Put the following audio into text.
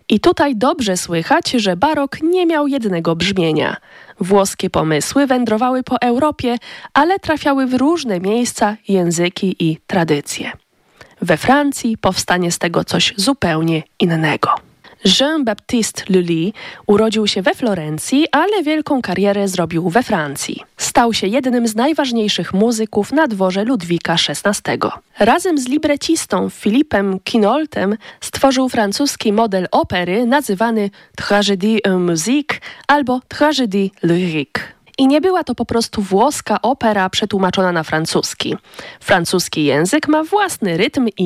I tutaj dobrze słychać, że barok nie miał jednego brzmienia. Włoskie pomysły wędrowały po Europie, ale trafiały w różne miejsca, języki i tradycje. We Francji powstanie z tego coś zupełnie innego. Jean-Baptiste Lully urodził się we Florencji, ale wielką karierę zrobił we Francji. Stał się jednym z najważniejszych muzyków na dworze Ludwika XVI. Razem z librecistą Philippem Quinaultem stworzył francuski model opery nazywany Tragédie en musique albo Tragédie lyrique. I nie była to po prostu włoska opera przetłumaczona na francuski. Francuski język ma własny rytm i